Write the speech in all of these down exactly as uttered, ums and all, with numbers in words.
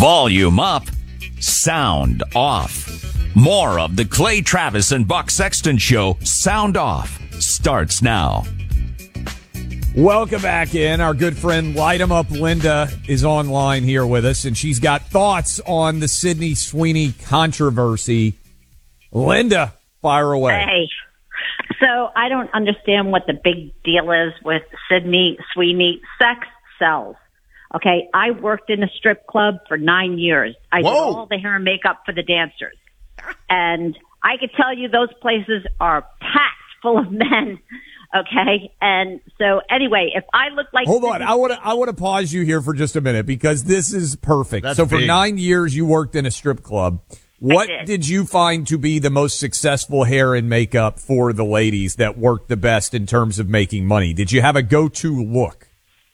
Volume up, sound off. More of the Clay Travis and Buck Sexton Show, Sound Off, starts now. Welcome back in. Our good friend Light 'em Up Linda is online here with us, and she's got thoughts on the Sydney Sweeney controversy. Linda, fire away. Hey, so I don't understand what the big deal is with Sydney Sweeney. Sex sells. Okay, I worked in a strip club for nine years. I Whoa. did all the hair and makeup for the dancers. And I could tell you those places are packed full of men. Okay, and so anyway, if I look like hold on, I want to I want to pause you here for just a minute because this is perfect. That's so for big. nine years, you worked in a strip club. What did. did you find to be the most successful hair and makeup for the ladies that worked the best in terms of making money? Did you have a go-to look?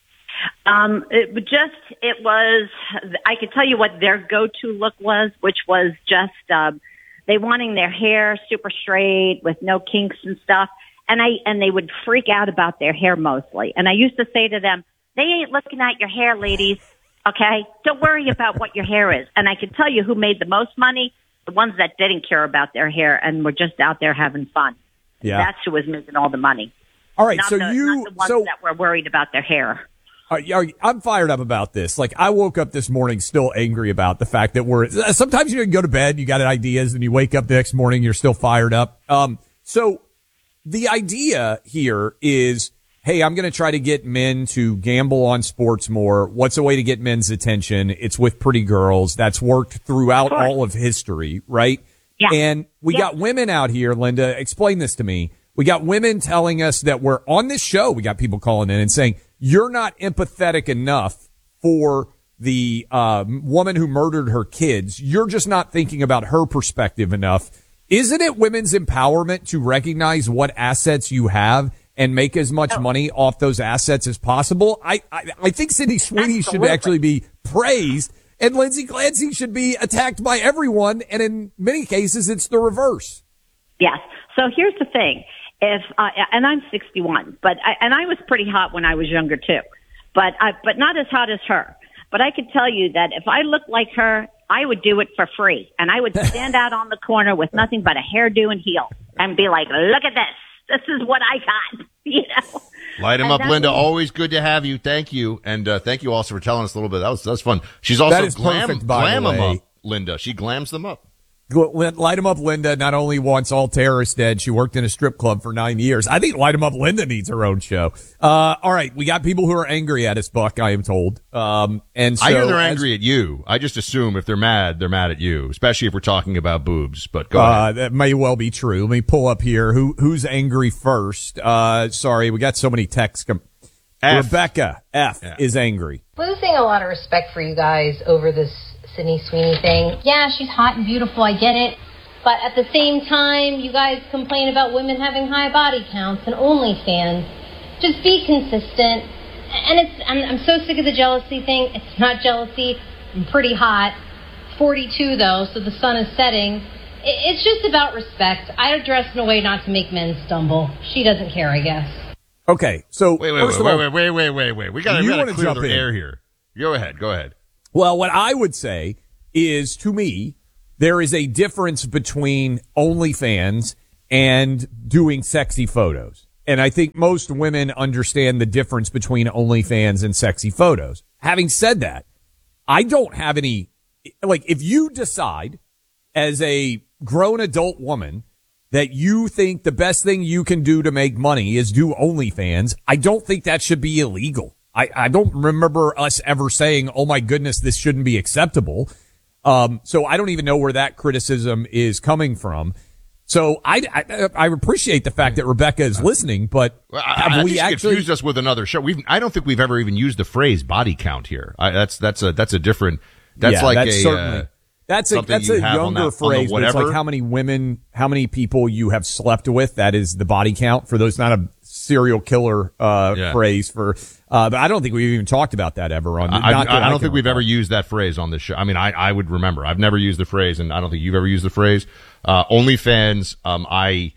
Um, it would just, it was, I could tell you what their go-to look was, which was just, um, they wanting their hair super straight with no kinks and stuff. And I, and they would freak out about their hair mostly. And I used to say to them, they ain't looking at your hair, ladies. Okay. Don't worry about what your hair is. And I can tell you who made the most money, the ones that didn't care about their hair and were just out there having fun. Yeah. That's who was making all the money. All right. Not So the, you, not the ones so that were worried about their hair. Are, are, I'm fired up about this. Like, I woke up this morning still angry about the fact that we're, sometimes you can go to bed, you got ideas, and you wake up the next morning, you're still fired up. Um, so the idea here is, hey, I'm going to try to get men to gamble on sports more. What's a way to get men's attention? It's with pretty girls. That's worked throughout Of course. all of history, right? Yeah. And we Yeah. got women out here, Linda, explain this to me. We got women telling us that we're on this show. We got people calling in and saying, you're not empathetic enough for the uh, woman who murdered her kids. You're just not thinking about her perspective enough. Isn't it women's empowerment to recognize what assets you have and make as much Oh. money off those assets as possible? I, I, I think Sydney Sweeney should Absolutely. actually be praised, and Lindsay Clancy should be attacked by everyone, and in many cases, it's the reverse. Yes. So here's the thing. If uh, and I'm sixty-one, but I, and I was pretty hot when I was younger too, but I, but not as hot as her. But I could tell you that if I looked like her, I would do it for free, and I would stand out on the corner with nothing but a hairdo and heels, and be like, "Look at this! This is what I got." You know. Light 'em And up, that Linda. was- Always good to have you. Thank you. And uh, thank you also for telling us a little bit. That was, that was fun. She's also That is glam, perfect, by the glam 'em way. up, Linda. She glams them up. Light 'em Up Linda not only wants all terrorists dead, she worked in a strip club for nine years. I think Light 'em Up Linda needs her own show. Uh, all right. We got people who are angry at us, Buck, I am told. Um, and so. I hear they're as- angry at you. I just assume if they're mad, they're mad at you, especially if we're talking about boobs. But go Uh, ahead. that may well be true. Let me pull up here. Who, who's angry first? Uh, sorry. We got so many texts. Com- F. Rebecca F Yeah. is angry. Losing a lot of respect for you guys over this Sydney Sweeney thing. Yeah, she's hot and beautiful, I get it. But at the same time, you guys complain about women having high body counts and OnlyFans. Just be consistent. And it's I'm, I'm so sick of the jealousy thing. It's not jealousy. I'm pretty hot. forty-two though, so the sun is setting. It, it's just about respect. I dress in a way not to make men stumble. She doesn't care, I guess. Okay. So Wait, wait, first wait, of all, wait, wait, wait, wait, wait. We gotta, You we gotta wanna clear jump the in. air here. Go ahead. Go ahead. Well, what I would say is, to me, there is a difference between OnlyFans and doing sexy photos. And I think most women understand the difference between OnlyFans and sexy photos. Having said that, I don't have any, like, if you decide as a grown adult woman that you think the best thing you can do to make money is do OnlyFans, I don't think that should be illegal. I, I don't remember us ever saying, oh my goodness, this shouldn't be acceptable. Um, so I don't even know where that criticism is coming from. So I, I, I appreciate the fact that Rebecca is listening, but Well, I, have I we think she actually confused us with another show. We've, I don't think we've ever even used the phrase body count here. I, that's, that's a, that's a different, that's yeah, like that's a, certainly, uh, that's a, something that's you a have on younger that- on the phrase, but it's like whatever. how many women, how many people you have slept with. That is the body count for those, not a serial killer, uh, Yeah. phrase for, uh, but I don't think we've even talked about that ever on, I, not I, that I don't can think we've recall. ever used that phrase on this show. I mean, I, I would remember. I've never used the phrase, and I don't think you've ever used the phrase. Uh, OnlyFans, um, I,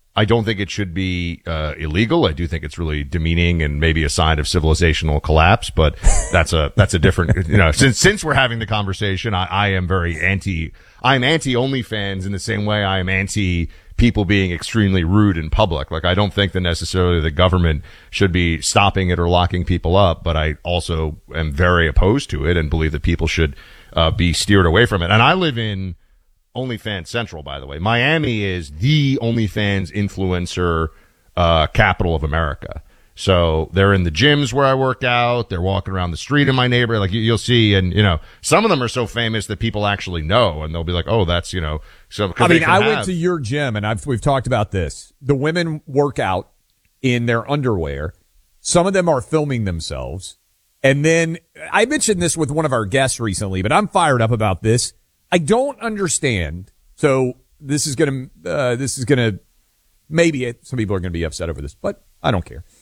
I don't think it should be uh, illegal. I do think it's really demeaning and maybe a sign of civilizational collapse. But that's a that's a different. You know, since since we're having the conversation, I, I am very anti. I'm anti OnlyFans in the same way I am anti people being extremely rude in public. Like, I don't think that necessarily the government should be stopping it or locking people up, but I also am very opposed to it and believe that people should uh, be steered away from it. And I live in OnlyFans Central, by the way. Miami is the OnlyFans influencer uh capital of America. So they're in the gyms where I work out. They're walking around the street in my neighborhood. Like you, you'll see, and you know, some of them are so famous that people actually know, and they'll be like, "Oh, that's you know." So I mean, I have- went to your gym, and I've we've talked about this. The women work out in their underwear. Some of them are filming themselves, and then I mentioned this with one of our guests recently, but I'm fired up about this. I don't understand. So this is gonna, uh, this is gonna, maybe it, some people are gonna be upset over this, but I don't care.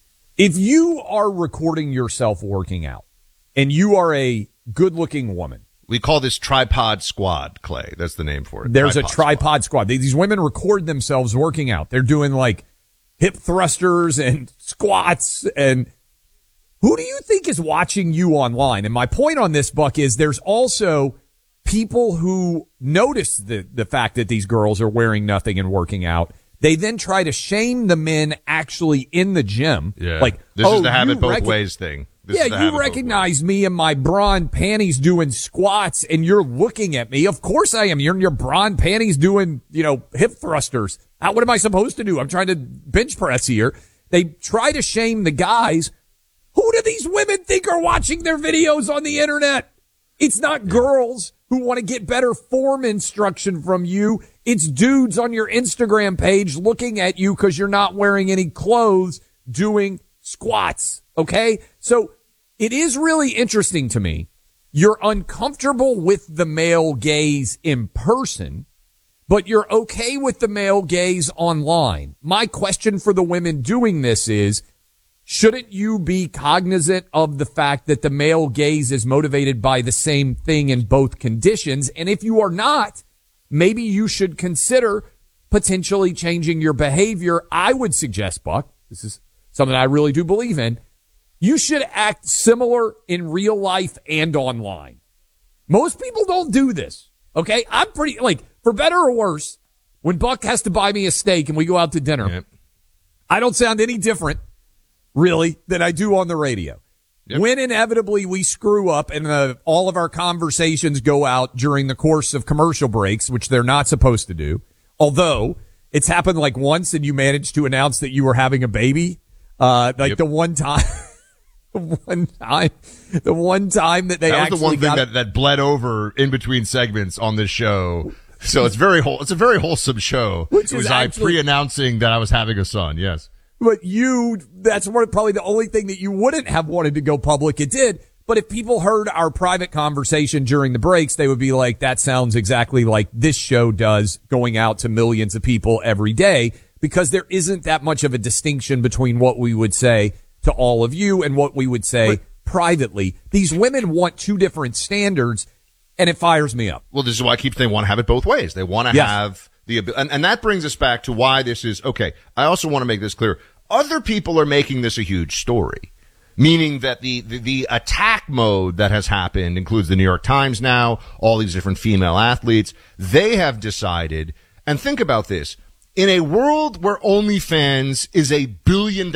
If you are recording yourself working out and you are a good looking woman, we call this tripod squad, Clay. That's the name for it. There's tripod a tripod squad. squad. These women record themselves working out. They're doing like hip thrusters and squats. And who do you think is watching you online? And my point on this, Buck, is there's also people who notice the, the fact that these girls are wearing nothing and working out. They then try to shame the men actually in the gym. Yeah. Like, this oh, is the habit you both rec- ways thing. This yeah, is the you habit both recognize me in my brawn panties doing squats and you're looking at me. Of course I am. You're in your brawn panties doing, you know, hip thrusters. How, what am I supposed to do? I'm trying to bench press here. They try to shame the guys. Who do these women think are watching their videos on the internet? It's not girls who want to get better form instruction from you. It's dudes on your Instagram page looking at you because you're not wearing any clothes doing squats. Okay? So it is really interesting to me. You're uncomfortable with the male gaze in person, but you're okay with the male gaze online. My question for the women doing this is, shouldn't you be cognizant of the fact that the male gaze is motivated by the same thing in both conditions? And if you are not, maybe you should consider potentially changing your behavior. I would suggest, Buck, this is something I really do believe in, you should act similar in real life and online. Most people don't do this, okay? I'm pretty, like, for better or worse, when Buck has to buy me a steak and we go out to dinner, Yep. I don't sound any different, really, than I do on the radio. Yep. When inevitably we screw up and uh, all of our conversations go out during the course of commercial breaks, which they're not supposed to do, although it's happened like once and you managed to announce that you were having a baby, uh, like Yep. the one time, the one time, the one time that they That was actually the one thing got, that, that bled over in between segments on this show. So it's very whole. It's a very wholesome show. Which it was is I actually- pre-announcing that I was having a son. Yes. But you, that's one, probably the only thing that you wouldn't have wanted to go public. It did. But if people heard our private conversation during the breaks, they would be like, that sounds exactly like this show does, going out to millions of people every day, because there isn't that much of a distinction between what we would say to all of you and what we would say but, privately. These women want two different standards, and it fires me up. Well, this is why I keep saying they want to have it both ways. They want to Yes. have the ability. And, and that brings us back to why this is, okay, I also want to make this clear. Other people are making this a huge story, meaning that the, the, the attack mode that has happened includes the New York Times now, all these different female athletes. They have decided, and think about this, in a world where OnlyFans is a billion